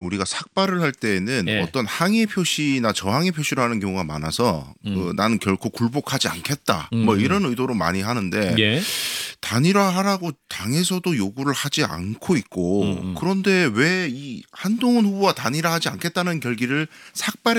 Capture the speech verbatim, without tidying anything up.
우리가 삭발을 할 때에는 예. 어떤 항의 표시나 저항의 표시를 하는 경우가 많아서 음. 그 나는 결코 굴복하지 않겠다. 음. 뭐 이런 의도로 많이 하는데 예. 단일화하라고 당에서도 요구를 하지 않고 있고 음. 그런데 왜 이 한동훈 후보와 단일화하지 않겠다는 결기를 삭발해